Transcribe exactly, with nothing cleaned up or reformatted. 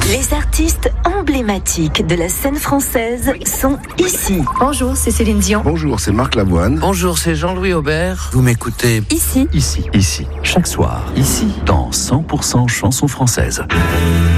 Les artistes emblématiques de la scène française sont ici. Bonjour, c'est Céline Dion. Bonjour, c'est Marc Lavoine. Bonjour, c'est Jean-Louis Aubert. Vous m'écoutez Ici. Ici, ici, chaque soir, ici, dans cent pour cent chansons françaises.